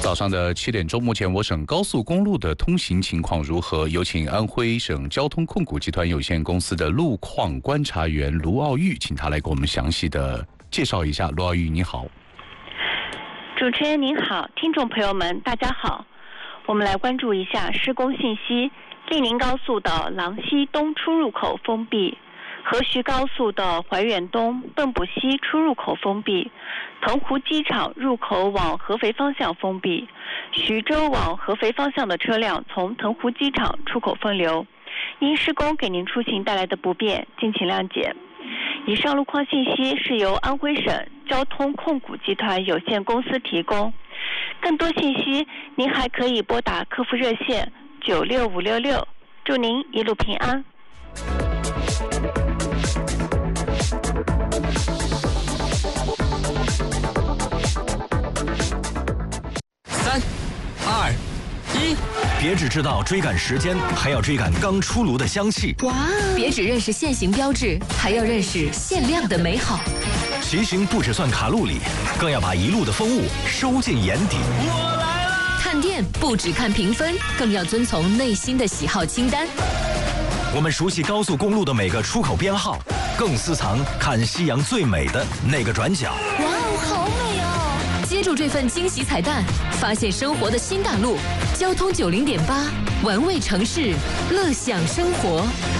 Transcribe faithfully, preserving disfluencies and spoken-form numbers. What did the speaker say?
早上的七点钟，目前我省高速公路的通行情况如何？有请安徽省交通控股集团有限公司的路况观察员卢傲玉，请他来给我们详细的介绍一下。卢傲玉，你好。 主持人您好，听众朋友们大家好，我们来关注一下施工信息。利宁高速的郎溪东出入口封闭，河徐高速的怀远东蚌埠西出入口封闭，腾湖机场入口往合肥方向封闭，徐州往合肥方向的车辆从腾湖机场出口分流，因施工给您出行带来的不便，敬请谅解。以上路况信息是由安徽省交通控股集团有限公司提供，更多信息您还可以拨打客服热线九六五六六，祝您一路平安。 三、二、一，别只知道追赶时间，还要追赶刚出炉的香气。 哇！别只认识限行标志，还要认识限量的美好。 骑行不只算卡路里，更要把一路的风物收进眼底。 我来了！看店不只看评分，更要遵从内心的喜好清单。 我们熟悉高速公路的每个出口编号，更私藏看夕阳最美的那个转角。 哇哦，好美哦！接住这份惊喜彩蛋，发现生活的新大陆。交通九零点八，玩味城市，乐享生活。